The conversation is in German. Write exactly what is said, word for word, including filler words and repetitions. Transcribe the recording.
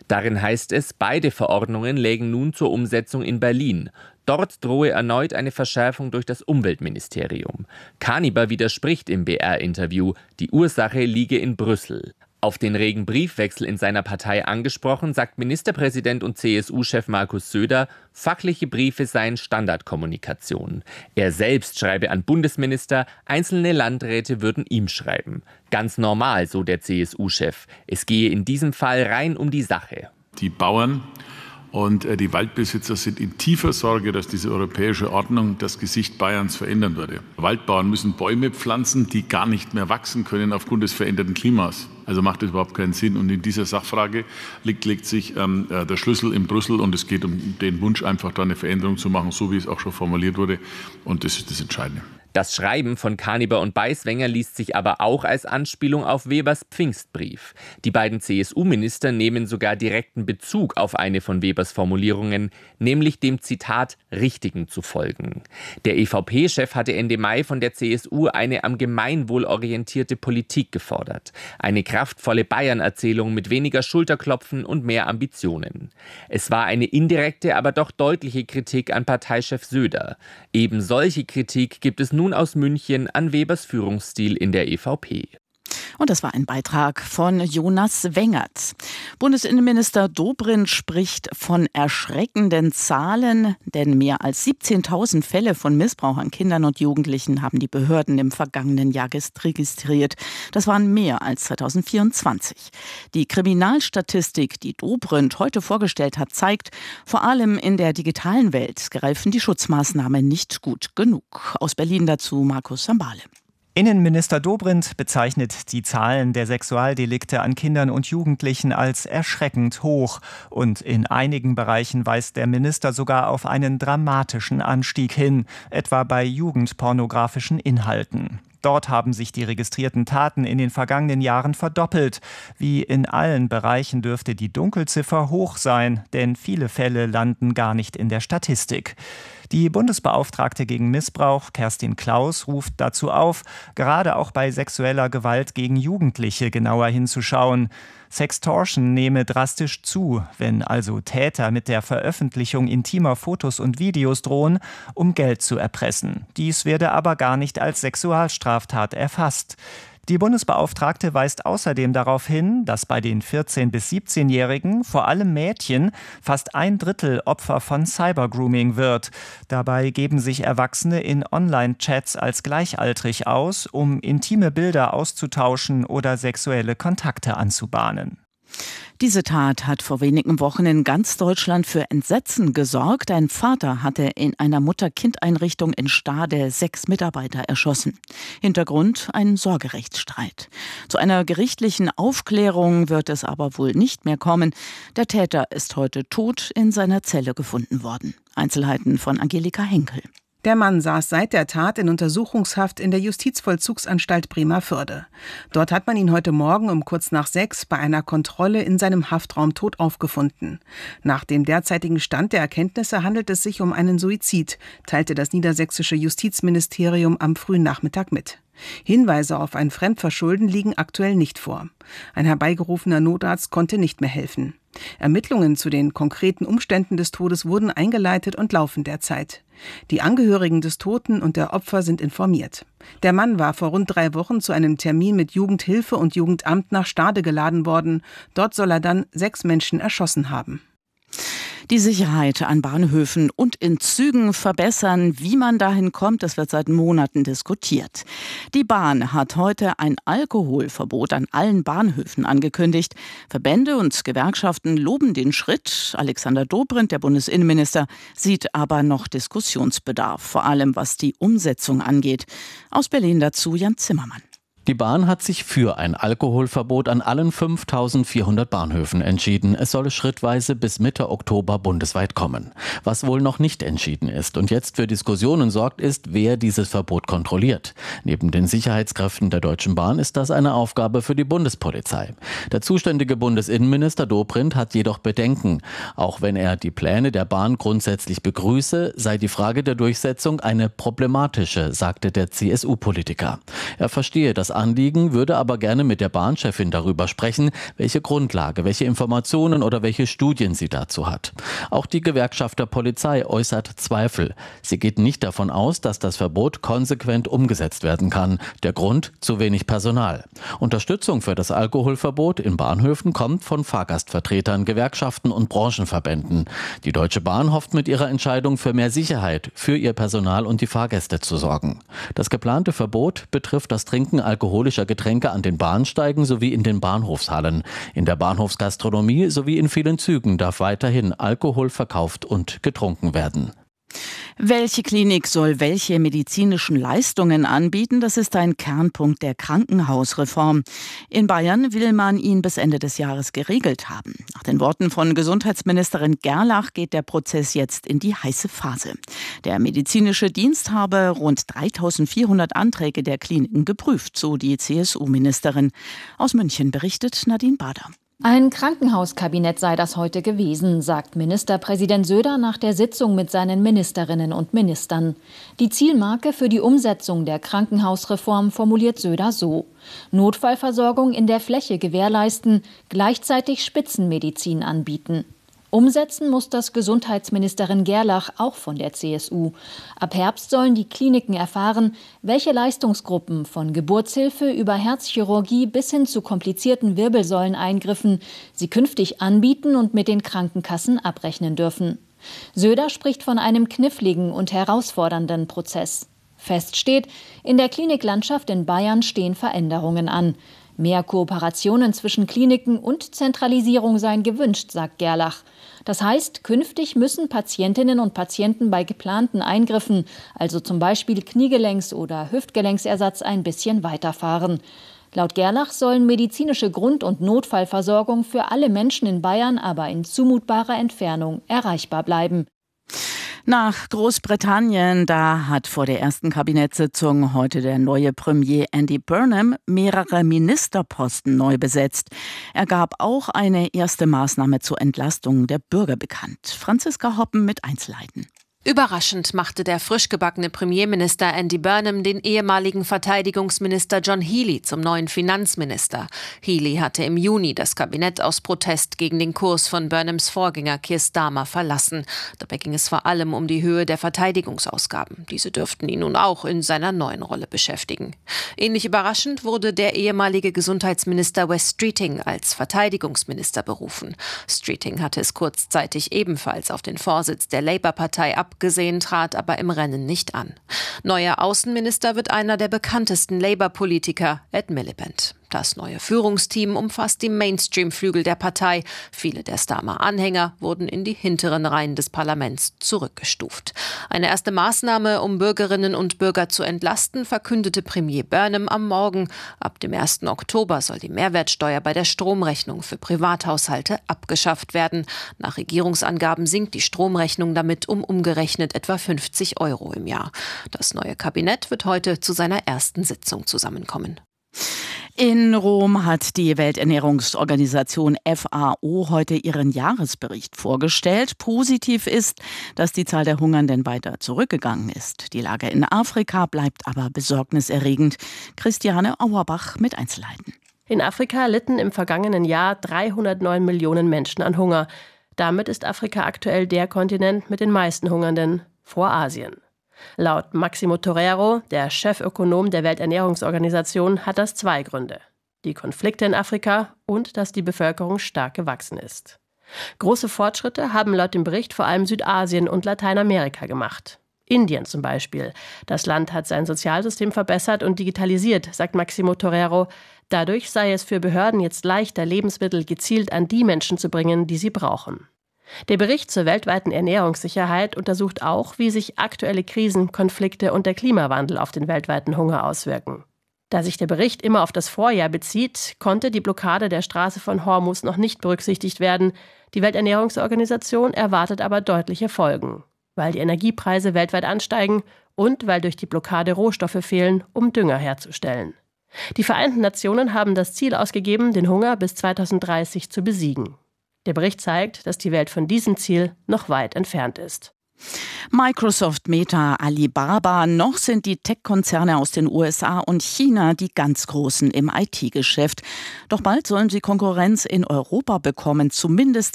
Darin heißt es, beide Verordnungen lägen nun zur Umsetzung in Berlin. Dort drohe erneut eine Verschärfung durch das Umweltministerium. Kaniber widerspricht im B R-Interview, die Ursache liege in Brüssel. Auf den regen Briefwechsel in seiner Partei angesprochen, sagt Ministerpräsident und C S U-Chef Markus Söder, fachliche Briefe seien Standardkommunikation. Er selbst schreibe an Bundesminister, einzelne Landräte würden ihm schreiben. Ganz normal, so der C S U-Chef. Es gehe in diesem Fall rein um die Sache. Die Bauern und die Waldbesitzer sind in tiefer Sorge, dass diese europäische Ordnung das Gesicht Bayerns verändern würde. Waldbauern müssen Bäume pflanzen, die gar nicht mehr wachsen können aufgrund des veränderten Klimas. Also macht das überhaupt keinen Sinn. Und in dieser Sachfrage liegt, legt sich ähm, der Schlüssel in Brüssel und es geht um den Wunsch, einfach da eine Veränderung zu machen, so wie es auch schon formuliert wurde. Und das ist das Entscheidende. Das Schreiben von Kaniber und Beiswenger liest sich aber auch als Anspielung auf Webers Pfingstbrief. Die beiden C S U-Minister nehmen sogar direkten Bezug auf eine von Webers Formulierungen, nämlich dem Zitat »Richtigen zu folgen«. Der E V P-Chef hatte Ende Mai von der C S U eine am Gemeinwohl orientierte Politik gefordert. Eine kraftvolle Bayern-Erzählung mit weniger Schulterklopfen und mehr Ambitionen. Es war eine indirekte, aber doch deutliche Kritik an Parteichef Söder. Eben solche Kritik gibt es nun aus München an Webers Führungsstil in der E V P. Und das war ein Beitrag von Jonas Wengert. Bundesinnenminister Dobrindt spricht von erschreckenden Zahlen, denn mehr als siebzehntausend Fälle von Missbrauch an Kindern und Jugendlichen haben die Behörden im vergangenen Jahr registriert. Das waren mehr als zweitausendvierundzwanzig. Die Kriminalstatistik, die Dobrindt heute vorgestellt hat, zeigt, vor allem in der digitalen Welt greifen die Schutzmaßnahmen nicht gut genug. Aus Berlin dazu Markus Sambale. Innenminister Dobrindt bezeichnet die Zahlen der Sexualdelikte an Kindern und Jugendlichen als erschreckend hoch. Und in einigen Bereichen weist der Minister sogar auf einen dramatischen Anstieg hin, etwa bei jugendpornografischen Inhalten. Dort haben sich die registrierten Taten in den vergangenen Jahren verdoppelt. Wie in allen Bereichen dürfte die Dunkelziffer hoch sein, denn viele Fälle landen gar nicht in der Statistik. Die Bundesbeauftragte gegen Missbrauch, Kerstin Klaus, ruft dazu auf, gerade auch bei sexueller Gewalt gegen Jugendliche genauer hinzuschauen. Sextortion nehme drastisch zu, wenn also Täter mit der Veröffentlichung intimer Fotos und Videos drohen, um Geld zu erpressen. Dies werde aber gar nicht als Sexualstraftat erfasst. Die Bundesbeauftragte weist außerdem darauf hin, dass bei den vierzehn- bis siebzehnjährigen, vor allem Mädchen, fast ein Drittel Opfer von Cybergrooming wird. Dabei geben sich Erwachsene in Online-Chats als gleichaltrig aus, um intime Bilder auszutauschen oder sexuelle Kontakte anzubahnen. Diese Tat hat vor wenigen Wochen in ganz Deutschland für Entsetzen gesorgt. Ein Vater hatte in einer Mutter-Kind-Einrichtung in Stade sechs Mitarbeiter erschossen. Hintergrund ein Sorgerechtsstreit. Zu einer gerichtlichen Aufklärung wird es aber wohl nicht mehr kommen. Der Täter ist heute tot in seiner Zelle gefunden worden. Einzelheiten von Angelika Henkel. Der Mann saß seit der Tat in Untersuchungshaft in der Justizvollzugsanstalt Bremervörde. Dort hat man ihn heute Morgen um kurz nach sechs bei einer Kontrolle in seinem Haftraum tot aufgefunden. Nach dem derzeitigen Stand der Erkenntnisse handelt es sich um einen Suizid, teilte das niedersächsische Justizministerium am frühen Nachmittag mit. Hinweise auf ein Fremdverschulden liegen aktuell nicht vor. Ein herbeigerufener Notarzt konnte nicht mehr helfen. Ermittlungen zu den konkreten Umständen des Todes wurden eingeleitet und laufen derzeit. Die Angehörigen des Toten und der Opfer sind informiert. Der Mann war vor rund drei Wochen zu einem Termin mit Jugendhilfe und Jugendamt nach Stade geladen worden. Dort soll er dann sechs Menschen erschossen haben. Die Sicherheit an Bahnhöfen und in Zügen verbessern. Wie man dahin kommt, das wird seit Monaten diskutiert. Die Bahn hat heute ein Alkoholverbot an allen Bahnhöfen angekündigt. Verbände und Gewerkschaften loben den Schritt. Alexander Dobrindt, der Bundesinnenminister, sieht aber noch Diskussionsbedarf, vor allem was die Umsetzung angeht. Aus Berlin dazu Jan Zimmermann. Die Bahn hat sich für ein Alkoholverbot an allen fünftausendvierhundert Bahnhöfen entschieden. Es soll schrittweise bis Mitte Oktober bundesweit kommen. Was wohl noch nicht entschieden ist und jetzt für Diskussionen sorgt, ist, wer dieses Verbot kontrolliert. Neben den Sicherheitskräften der Deutschen Bahn ist das eine Aufgabe für die Bundespolizei. Der zuständige Bundesinnenminister Dobrindt hat jedoch Bedenken. Auch wenn er die Pläne der Bahn grundsätzlich begrüße, sei die Frage der Durchsetzung eine problematische, sagte der C S U-Politiker. Er verstehe das Anliegen, würde aber gerne mit der Bahnchefin darüber sprechen, welche Grundlage, welche Informationen oder welche Studien sie dazu hat. Auch die Gewerkschaft der Polizei äußert Zweifel. Sie geht nicht davon aus, dass das Verbot konsequent umgesetzt werden kann. Der Grund: zu wenig Personal. Unterstützung für das Alkoholverbot in Bahnhöfen kommt von Fahrgastvertretern, Gewerkschaften und Branchenverbänden. Die Deutsche Bahn hofft mit ihrer Entscheidung für mehr Sicherheit für ihr Personal und die Fahrgäste zu sorgen. Das geplante Verbot betrifft das Trinken alkoholischer Getränke an den Bahnsteigen sowie in den Bahnhofshallen. In der Bahnhofsgastronomie sowie in vielen Zügen darf weiterhin Alkohol verkauft und getrunken werden. Welche Klinik soll welche medizinischen Leistungen anbieten? Das ist ein Kernpunkt der Krankenhausreform. In Bayern will man ihn bis Ende des Jahres geregelt haben. Nach den Worten von Gesundheitsministerin Gerlach geht der Prozess jetzt in die heiße Phase. Der medizinische Dienst habe rund dreitausendvierhundert Anträge der Kliniken geprüft, so die C S U-Ministerin. Aus München berichtet Nadine Bader. Ein Krankenhauskabinett sei das heute gewesen, sagt Ministerpräsident Söder nach der Sitzung mit seinen Ministerinnen und Ministern. Die Zielmarke für die Umsetzung der Krankenhausreform formuliert Söder so: Notfallversorgung in der Fläche gewährleisten, gleichzeitig Spitzenmedizin anbieten. Umsetzen muss das Gesundheitsministerin Gerlach auch von der C S U. Ab Herbst sollen die Kliniken erfahren, welche Leistungsgruppen von Geburtshilfe über Herzchirurgie bis hin zu komplizierten Wirbelsäuleneingriffen sie künftig anbieten und mit den Krankenkassen abrechnen dürfen. Söder spricht von einem kniffligen und herausfordernden Prozess. Fest steht, in der Kliniklandschaft in Bayern stehen Veränderungen an. Mehr Kooperationen zwischen Kliniken und Zentralisierung seien gewünscht, sagt Gerlach. Das heißt, künftig müssen Patientinnen und Patienten bei geplanten Eingriffen, also zum Beispiel Kniegelenks- oder Hüftgelenksersatz, ein bisschen weiterfahren. Laut Gerlach sollen medizinische Grund- und Notfallversorgung für alle Menschen in Bayern aber in zumutbarer Entfernung erreichbar bleiben. Nach Großbritannien, da hat vor der ersten Kabinettssitzung heute der neue Premier Andy Burnham mehrere Ministerposten neu besetzt. Er gab auch eine erste Maßnahme zur Entlastung der Bürger bekannt. Franziska Hoppen mit Einzelheiten. Überraschend machte der frisch gebackene Premierminister Andy Burnham den ehemaligen Verteidigungsminister John Healey zum neuen Finanzminister. Healey hatte im Juni das Kabinett aus Protest gegen den Kurs von Burnhams Vorgänger Keir Starmer verlassen. Dabei ging es vor allem um die Höhe der Verteidigungsausgaben. Diese dürften ihn nun auch in seiner neuen Rolle beschäftigen. Ähnlich überraschend wurde der ehemalige Gesundheitsminister Wes Streeting als Verteidigungsminister berufen. Streeting hatte es kurzzeitig ebenfalls auf den Vorsitz der Labour-Partei ab Abgesehen, trat aber im Rennen nicht an. Neuer Außenminister wird einer der bekanntesten Labour-Politiker, Ed Miliband. Das neue Führungsteam umfasst die Mainstream-Flügel der Partei. Viele der Starmer-Anhänger wurden in die hinteren Reihen des Parlaments zurückgestuft. Eine erste Maßnahme, um Bürgerinnen und Bürger zu entlasten, verkündete Premier Burnham am Morgen. Ab dem ersten Oktober soll die Mehrwertsteuer bei der Stromrechnung für Privathaushalte abgeschafft werden. Nach Regierungsangaben sinkt die Stromrechnung damit um umgerechnet etwa fünfzig Euro im Jahr. Das neue Kabinett wird heute zu seiner ersten Sitzung zusammenkommen. In Rom hat die Welternährungsorganisation F A O heute ihren Jahresbericht vorgestellt. Positiv ist, dass die Zahl der Hungernden weiter zurückgegangen ist. Die Lage in Afrika bleibt aber besorgniserregend. Christiane Auerbach mit Einzelheiten. In Afrika litten im vergangenen Jahr dreihundertneun Millionen Menschen an Hunger. Damit ist Afrika aktuell der Kontinent mit den meisten Hungernden vor Asien. Laut Maximo Torero, der Chefökonom der Welternährungsorganisation, hat das zwei Gründe: die Konflikte in Afrika und dass die Bevölkerung stark gewachsen ist. Große Fortschritte haben laut dem Bericht vor allem Südasien und Lateinamerika gemacht. Indien zum Beispiel. Das Land hat sein Sozialsystem verbessert und digitalisiert, sagt Maximo Torero. Dadurch sei es für Behörden jetzt leichter, Lebensmittel gezielt an die Menschen zu bringen, die sie brauchen. Der Bericht zur weltweiten Ernährungssicherheit untersucht auch, wie sich aktuelle Krisen, Konflikte und der Klimawandel auf den weltweiten Hunger auswirken. Da sich der Bericht immer auf das Vorjahr bezieht, konnte die Blockade der Straße von Hormuz noch nicht berücksichtigt werden. Die Welternährungsorganisation erwartet aber deutliche Folgen, weil die Energiepreise weltweit ansteigen und weil durch die Blockade Rohstoffe fehlen, um Dünger herzustellen. Die Vereinten Nationen haben das Ziel ausgegeben, den Hunger bis zweitausenddreißig zu besiegen. Der Bericht zeigt, dass die Welt von diesem Ziel noch weit entfernt ist. Microsoft, Meta, Alibaba, noch sind die Tech-Konzerne aus den U S A und China die ganz Großen im I T-Geschäft. Doch bald sollen sie Konkurrenz in Europa bekommen, zumindest